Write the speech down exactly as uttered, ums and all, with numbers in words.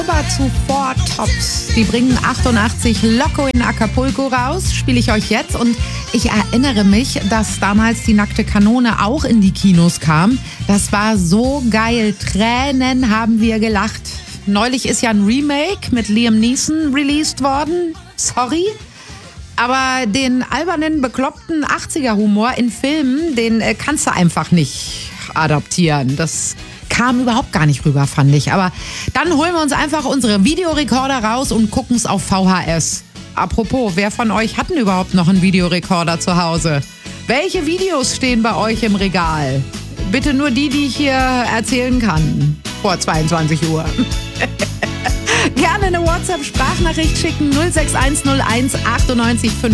Zu Four Tops. Die bringen achtundachtzig Loco in Acapulco raus, spiele ich euch jetzt. Und ich erinnere mich, dass damals die Nackte Kanone auch in die Kinos kam. Das war so geil. Tränen haben wir gelacht. Neulich ist ja ein Remake mit Liam Neeson released worden. Sorry. Aber den albernen, bekloppten achtziger-Humor in Filmen, den äh, kannst du einfach nicht adaptieren. Das kam überhaupt gar nicht rüber, fand ich. Aber dann holen wir uns einfach unsere Videorekorder raus und gucken es auf V H S. Apropos, wer von euch hat denn überhaupt noch einen Videorekorder zu Hause? Welche Videos stehen bei euch im Regal? Bitte nur die, die ich hier erzählen kann. Vor zweiundzwanzig Uhr. Gerne eine WhatsApp-Sprachnachricht schicken. null sechs eins null eins achtundneunzig fünf.